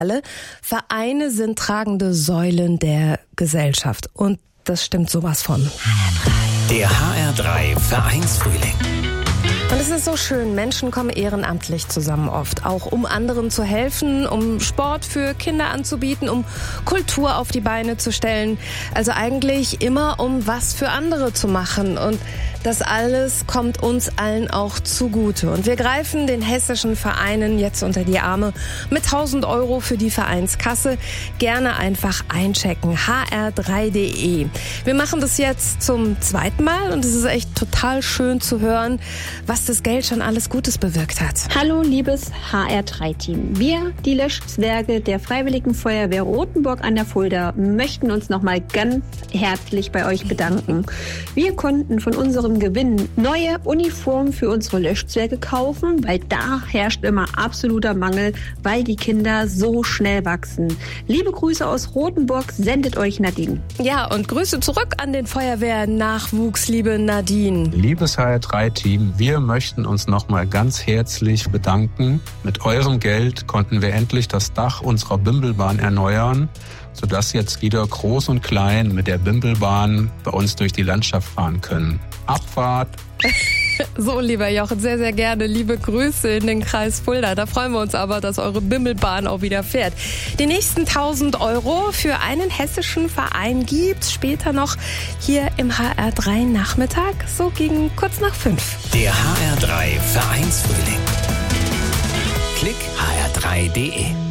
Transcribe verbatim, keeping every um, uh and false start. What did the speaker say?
Alle Vereine sind tragende Säulen der Gesellschaft. Und das stimmt sowas von. Der H R drei Vereinsfrühling. Und es ist so schön, Menschen kommen ehrenamtlich zusammen oft, auch um anderen zu helfen, um Sport für Kinder anzubieten, um Kultur auf die Beine zu stellen. Also eigentlich immer, um was für andere zu machen. Und das alles kommt uns allen auch zugute. Und wir greifen den hessischen Vereinen jetzt unter die Arme mit tausend Euro für die Vereinskasse. Gerne einfach einchecken, h r drei punkt d e. Wir machen das jetzt zum zweiten Mal und es ist echt total schön zu hören, was das Geld schon alles Gutes bewirkt hat. Hallo liebes H R drei Team. Wir, die Löschzwerge der Freiwilligen Feuerwehr Rothenburg an der Fulda, möchten uns nochmal ganz herzlich bei euch bedanken. Wir konnten von unserem Gewinn neue Uniformen für unsere Löschzwerge kaufen, weil da herrscht immer absoluter Mangel, weil die Kinder so schnell wachsen. Liebe Grüße aus Rothenburg, sendet euch Nadine. Ja, und Grüße zurück an den Feuerwehr-Nachwuchs, liebe Nadine. Liebes H R drei Team, wir möchten uns nochmal ganz herzlich bedanken. Mit eurem Geld konnten wir endlich das Dach unserer Bimblbahn erneuern, sodass jetzt Glieder groß und klein mit der Bimblbahn bei uns durch die Landschaft fahren können. Abfahrt! So, lieber Jochen, sehr, sehr gerne. Liebe Grüße in den Kreis Fulda. Da freuen wir uns aber, dass eure Bimmelbahn auch wieder fährt. Die nächsten tausend Euro für einen hessischen Verein gibt's später noch hier im H R drei Nachmittag, so gegen kurz nach fünf. Der H R drei Vereinsfrühling. Klick h r drei punkt d e.